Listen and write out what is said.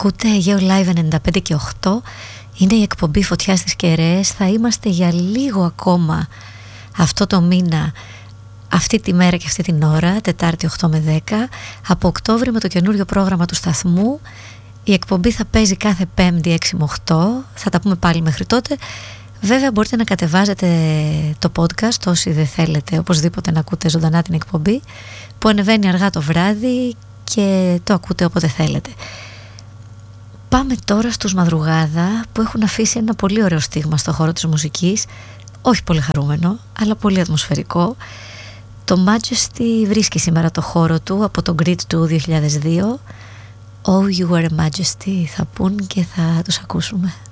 Ακούτε Αιγαίο Live 95 και 8. Είναι η εκπομπή Φωτιά στις Κεραίες. Θα είμαστε για λίγο ακόμα αυτό το μήνα, αυτή τη μέρα και αυτή την ώρα, Τετάρτη 8 με 10, από Οκτώβρη, με το καινούριο πρόγραμμα του σταθμού. Η εκπομπή θα παίζει κάθε Πέμπτη 6 με 8. Θα τα πούμε πάλι μέχρι τότε. Βέβαια μπορείτε να κατεβάζετε το podcast όσοι δεν θέλετε οπωσδήποτε να ακούτε ζωντανά την εκπομπή, που ανεβαίνει αργά το βράδυ και το ακούτε όποτε θέλετε. Πάμε τώρα στους Μαδρουγάδα, που έχουν αφήσει ένα πολύ ωραίο στίγμα στο χώρο της μουσικής, όχι πολύ χαρούμενο αλλά πολύ ατμοσφαιρικό. Το Majesty βρίσκει σήμερα το χώρο του από το Grid του 2002. Oh, you were a majesty θα πούν και θα τους ακούσουμε.